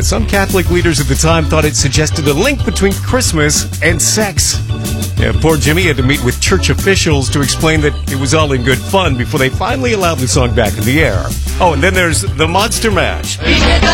Yeah, some Catholic leaders at the time thought it suggested a link between Christmas and sex. Yeah, poor Jimmy had to meet with church officials to explain that it was all in good fun before they finally allowed the song back in the air. Oh, and then there's the Monster Mash.